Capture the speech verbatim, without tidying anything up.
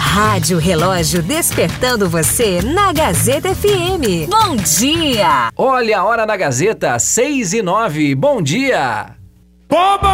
Rádio Relógio despertando você na Gazeta F M. Bom dia! Olha a hora na Gazeta, seis e nove. Bom dia! Oba!